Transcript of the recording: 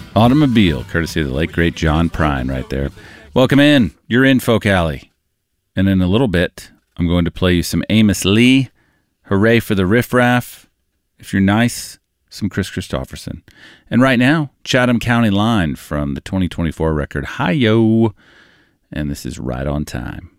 Automobile, courtesy of the late, great John Prine right there. Welcome in. You're in Folk Alley. And in a little bit, I'm going to play you some Amos Lee. Hooray for the Riff Raff. If you're nice, some Chris Christopherson. And right now, Chatham County Line from the 2024 record Hi-Yo. And this is Right on Time.